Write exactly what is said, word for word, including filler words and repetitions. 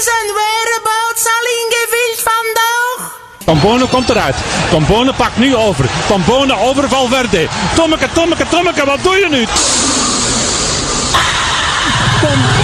zijn whereabouts al ingevuld vandaag? Tombone komt eruit. Tombone pakt nu over. Tombone over Valverde. Tommeke, Tommeke, Tommeke, wat doe je nu? Tom